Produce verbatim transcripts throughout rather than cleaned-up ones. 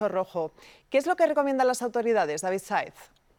rojo. ¿Qué es lo que recomiendan las autoridades, David Sáez?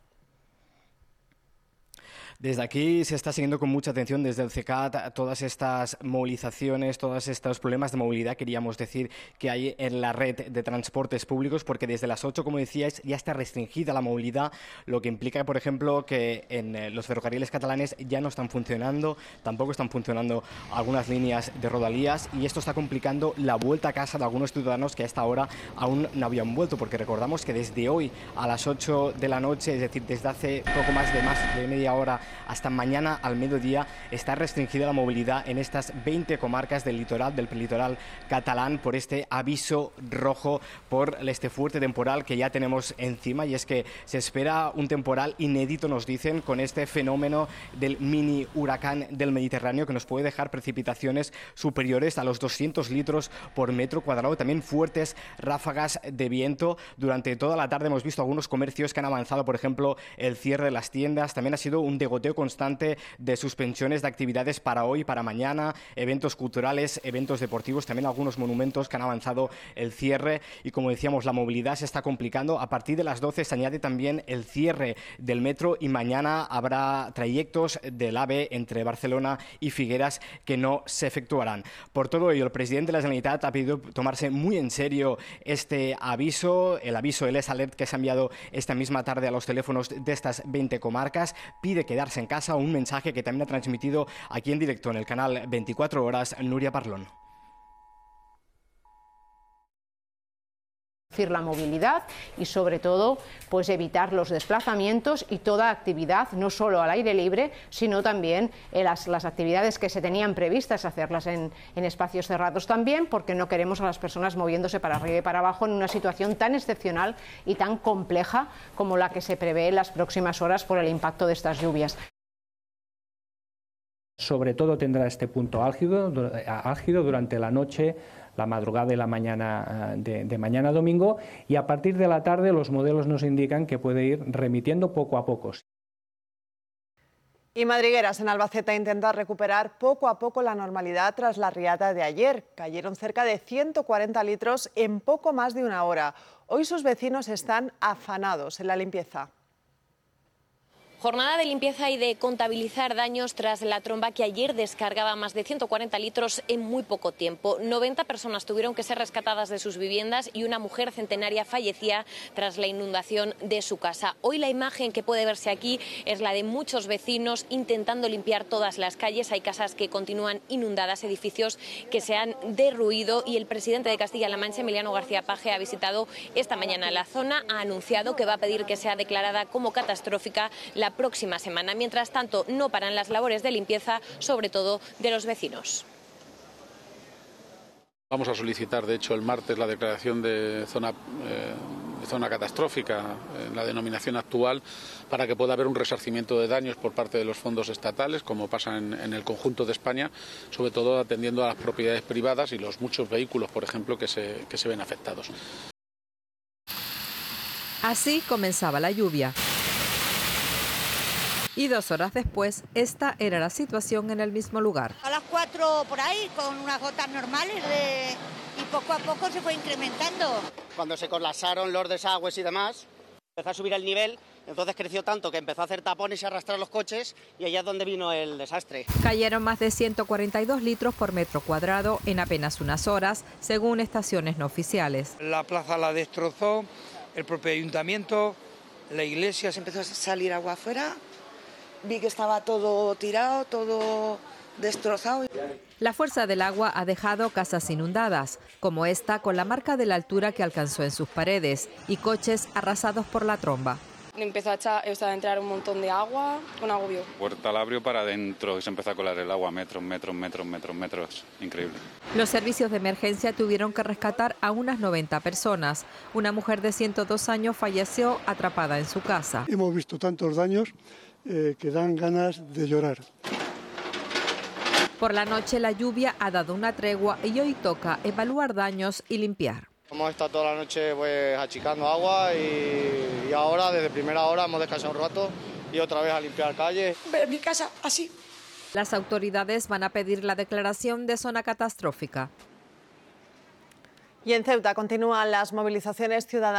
Desde aquí se está siguiendo con mucha atención desde el C E C A T todas estas movilizaciones, todos estos problemas de movilidad, queríamos decir, que hay en la red de transportes públicos, porque desde las ocho, como decíais, ya está restringida la movilidad, lo que implica, por ejemplo, que en los ferrocarriles catalanes ya no están funcionando, tampoco están funcionando algunas líneas de rodalías, y esto está complicando la vuelta a casa de algunos ciudadanos que a esta hora aún no habían vuelto, porque recordamos que desde hoy a las ocho de la noche, es decir, desde hace poco más de, más de media hora hasta mañana al mediodía, está restringida la movilidad en estas veinte comarcas del litoral, del prelitoral catalán, por este aviso rojo por este fuerte temporal que ya tenemos encima, y es que se espera un temporal inédito, nos dicen, con este fenómeno del mini huracán del Mediterráneo, que nos puede dejar precipitaciones superiores a los doscientos litros por metro cuadrado, también fuertes ráfagas de viento. Durante toda la tarde hemos visto algunos comercios que han avanzado, por ejemplo, el cierre de las tiendas, también ha sido un degoteo constante de suspensiones de actividades para hoy, para mañana, eventos culturales, eventos deportivos, también algunos monumentos que han avanzado el cierre, y como decíamos, la movilidad se está complicando. A partir de las doce se añade también el cierre del metro, y mañana habrá trayectos del AVE entre Barcelona y Figueras que no se efectuarán. Por todo ello, el presidente de la Generalitat ha pedido tomarse muy en serio este aviso, el aviso, el S-Alert, que se ha enviado esta misma tarde a los teléfonos de estas veinte comarcas. Pide quedarse en casa, un mensaje que también ha transmitido aquí en directo en el canal veinticuatro horas Núria Parlón. La movilidad y sobre todo pues evitar los desplazamientos y toda actividad, no solo al aire libre, sino también en las, las actividades que se tenían previstas hacerlas en, en espacios cerrados también, porque no queremos a las personas moviéndose para arriba y para abajo en una situación tan excepcional y tan compleja como la que se prevé en las próximas horas por el impacto de estas lluvias. Sobre todo tendrá este punto álgido, álgido durante la noche, la madrugada y la mañana de, de mañana domingo, y a partir de la tarde los modelos nos indican que puede ir remitiendo poco a poco. Y Madrigueras, en Albacete, intenta recuperar poco a poco la normalidad tras la riada de ayer. Cayeron cerca de ciento cuarenta litros en poco más de una hora. Hoy sus vecinos están afanados en la limpieza. Jornada de limpieza y de contabilizar daños tras la tromba que ayer descargaba más de ciento cuarenta litros en muy poco tiempo. noventa personas tuvieron que ser rescatadas de sus viviendas y una mujer centenaria fallecía tras la inundación de su casa. Hoy la imagen que puede verse aquí es la de muchos vecinos intentando limpiar todas las calles. Hay casas que continúan inundadas, edificios que se han derruido, y el presidente de Castilla-La Mancha, Emiliano García Paje, ha visitado esta mañana la zona, ha anunciado que va a pedir que sea declarada como catastrófica la próxima semana. Mientras tanto, no paran las labores de limpieza, sobre todo de los vecinos. Vamos a solicitar, de hecho, el martes la declaración de zona, eh, de zona catastrófica, en la denominación actual, para que pueda haber un resarcimiento de daños por parte de los fondos estatales, como pasa en, en el conjunto de España, sobre todo atendiendo a las propiedades privadas y los muchos vehículos, por ejemplo, que se, que se ven afectados. Así comenzaba la lluvia. Y dos horas después, esta era la situación en el mismo lugar. A las cuatro por ahí, con unas gotas normales, de... y poco a poco se fue incrementando. Cuando se colapsaron los desagües y demás, empezó a subir el nivel, entonces creció tanto que empezó a hacer tapones y a arrastrar los coches, y allá es donde vino el desastre. Cayeron más de ciento cuarenta y dos litros por metro cuadrado en apenas unas horas, según estaciones no oficiales. La plaza la destrozó, el propio ayuntamiento, la iglesia. Se empezó a salir agua afuera. Vi que estaba todo tirado, todo destrozado. La fuerza del agua ha dejado casas inundadas, como esta, con la marca de la altura que alcanzó en sus paredes, y coches arrasados por la tromba. Empezó a, echar, o sea, a entrar un montón de agua, un agobio. Puerta la abrió para adentro y se empezó a colar el agua, metros, metros, metros, metros, metros. Increíble. Los servicios de emergencia tuvieron que rescatar a unas noventa personas. Una mujer de ciento dos años falleció atrapada en su casa. Hemos visto tantos daños eh, que dan ganas de llorar. Por la noche la lluvia ha dado una tregua y hoy toca evaluar daños y limpiar. Hemos estado toda la noche pues achicando agua y, y ahora desde primera hora hemos descansado un rato y otra vez a limpiar calles. Ver mi casa así. Las autoridades van a pedir la declaración de zona catastrófica. Y en Ceuta continúan las movilizaciones ciudadanas.